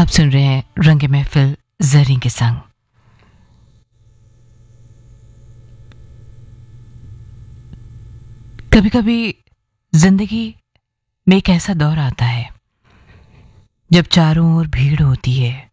आप सुन रहे हैं रंग महफिल जरी के संग। कभी कभी जिंदगी में एक ऐसा दौर आता है जब चारों ओर भीड़ होती है,